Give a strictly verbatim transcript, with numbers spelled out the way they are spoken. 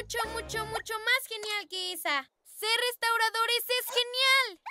mucho, mucho, mucho más genial que esa. Ser restauradores es genial.